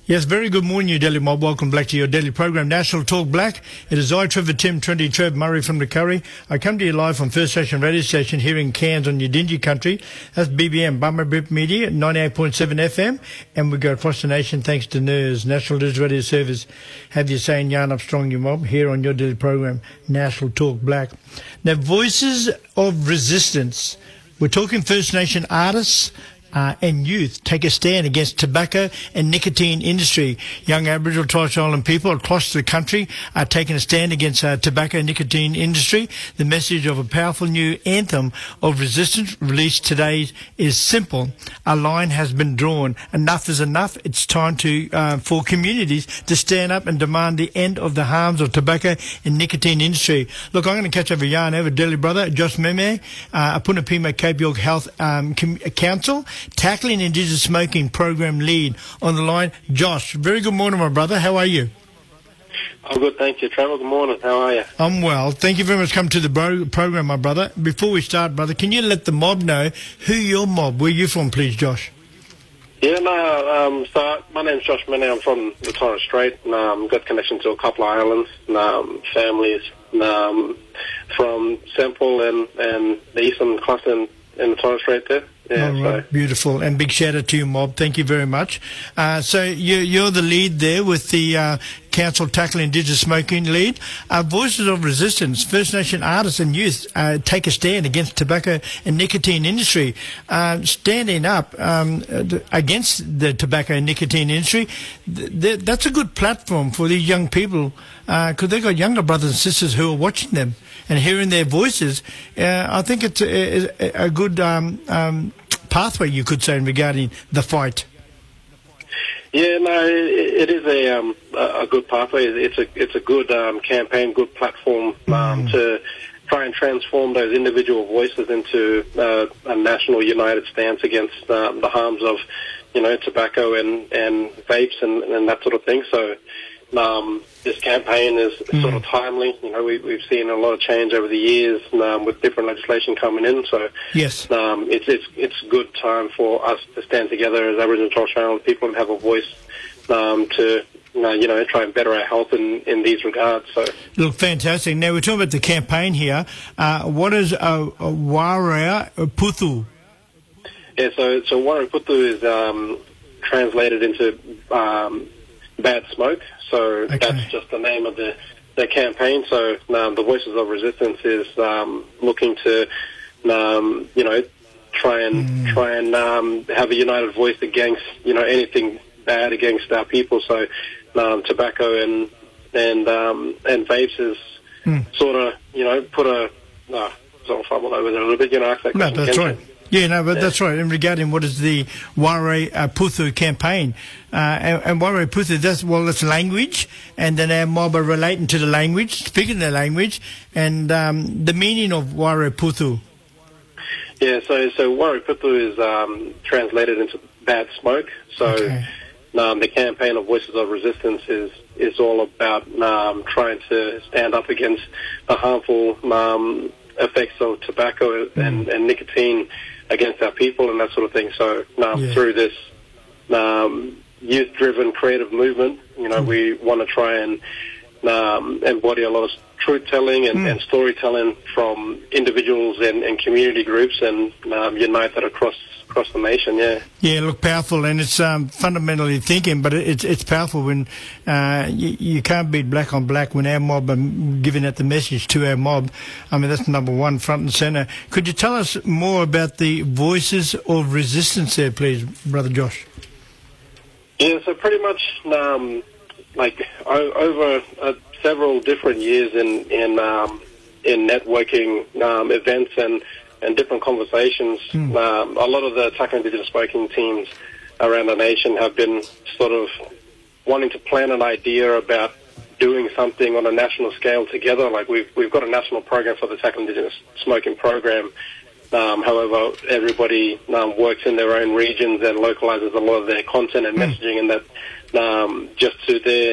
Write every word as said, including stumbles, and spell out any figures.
Yes, very good morning, you Daily Mob. Welcome back to your daily program, National Talk Black. It is I, Trevor Tim, Trinity Trev Murray from the Curry. I come to you live from First Station Radio Station here in Cairns on Yidinji country. That's B B M, Bummer Bip Media, ninety-eight point seven F M. And we go across the nation thanks to N E R S, National News Radio Service. Have you saying yarn up strong, you mob, here on your daily program, National Talk Black. Now, voices of resistance. We're talking First Nation artists, Uh, and youth take a stand against tobacco and nicotine industry. Young Aboriginal Torres Strait Island people across the country are taking a stand against uh, tobacco and nicotine industry. The message of a powerful new anthem of resistance released today is simple. A line has been drawn. Enough is enough. It's time to uh, for communities to stand up and demand the end of the harms of tobacco and nicotine industry. Look, I'm going to catch up a yarn over Delhi brother, Josh Meme, uh, Apunapima Cape York Health um, Com- Council, Tackling Indigenous Smoking Program lead on the line. Josh, very good morning, my brother. How are you? I'm good, thank you, Trevor. Good morning. How are you? I'm well. Thank you very much for coming to the bro- program, my brother. Before we start, brother, can you let the mob know who your mob, where you from, please, Josh? Yeah, no, um, so my name's Josh Mene. I'm from the Torres Strait. And, um, got connection to a couple of islands, um, families um, from Semple and, and the eastern cluster in, in the Torres Strait there. Yeah, All right, so. Beautiful. And big shout out to you, mob. Thank you very much. Uh, so you, you're the lead there with the uh, Council Tackling Indigenous Smoking lead. Uh, Voices of Resistance, First Nation artists and youth uh, take a stand against tobacco and nicotine industry. Uh, standing up um, against the tobacco and nicotine industry, th- th- that's a good platform for these young people because uh, they've got younger brothers and sisters who are watching them and hearing their voices. Uh, I think it's a, a, a good um, um, pathway, you could say, regarding the fight. Yeah, no, it, it is a um, a good pathway. It's a it's a good um, campaign, good platform um, mm. to try and transform those individual voices into uh, a national united stance against uh, the harms of, you know, tobacco and, and vapes and, and that sort of thing. So um, this campaign is mm. sort of timely. You know, we, we've seen a lot of change over the years um, with different legislation coming in. So yes, um, it's it's it's a good time for us to stand together as Aboriginal and Torres Strait Islander people and have a voice um, to uh, you know try and better our health in, in these regards. So look, fantastic. Now we're talking about the campaign here. Uh, what is a, a Waria Puthu? Yeah, so so Waria Puthu is um, translated into um, bad smoke. So okay. That's just the name of the, the campaign. So um, the Voices of Resistance is um, looking to, um, you know, try and mm. try and um, have a united voice against, you know, anything bad against our people. So um, tobacco and and um, and vapes is mm. sort of, you know, put a no, sort of fumble over there a little bit. You know, ask that no, question. That's right. You? Yeah, no, but yeah. that's right. And regarding what is the Waria uh, Puthu campaign, uh, and, and Waria Puthu, that's, well, it's language, and then our mob are relating to the language, speaking the language, and um, the meaning of Waria Puthu. Yeah, so so Waria Puthu is um, translated into bad smoke. So okay. um, the campaign of Voices of Resistance is is all about um, trying to stand up against the harmful um, effects of tobacco mm. and, and nicotine against our people and that sort of thing. So um, yeah. through this um, youth-driven creative movement, you know, mm. we want to try and um, embody a lot of truth-telling and, mm. and storytelling from individuals and, and community groups and um, unite that across across the nation, yeah. Yeah, look, powerful, and it's um, fundamentally thinking, but it's it's powerful when uh, you, you can't beat black on black when our mob are giving out the message to our mob. I mean, that's number one, front and centre. Could you tell us more about the Voices of Resistance there, please, Brother Josh? Yeah, so pretty much, um, like, o- over uh, several different years in, in, um, in networking um, events and and different conversations, mm. um, a lot of the Tackling Indigenous Smoking teams around the nation have been sort of wanting to plan an idea about doing something on a national scale together. Like we've we've got a national program for the Tackling Indigenous Smoking program. Um, however, everybody um, works in their own regions and localizes a lot of their content and mm. messaging, and that um, just to their